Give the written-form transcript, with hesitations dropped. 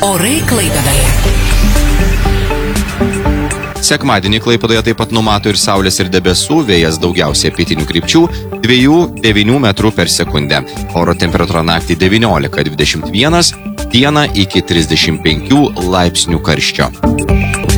Orai Klaipėdoje. Sekmadienį Klaipėdoje taip pat numato ir saulės ir debesų, vėjas daugiausiai pietinių krypčių 2–9 metrų per sekundę. Oro temperatūra naktį 19–21, dieną iki 35 laipsnių karščio.